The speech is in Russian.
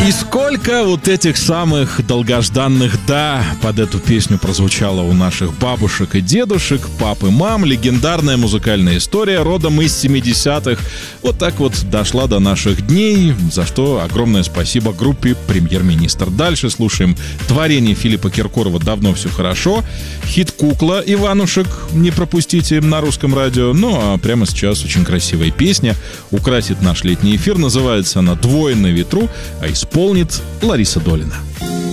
И сколько вот этих самых долгожданных «да» под эту песню прозвучало у наших бабушек и дедушек, пап и мам. Легендарная музыкальная история родом из 70-х. Вот так вот дошла до наших дней, за что огромное спасибо группе «Премьер-министр». Дальше слушаем творение Филиппа Киркорова «Давно все хорошо». Хит «Кукла» Иванушек, не пропустите, на Русском радио. Ну а прямо сейчас очень красивая песня украсит наш летний эфир. Называется она «Двое на ветру», а исполнит Лариса Долина.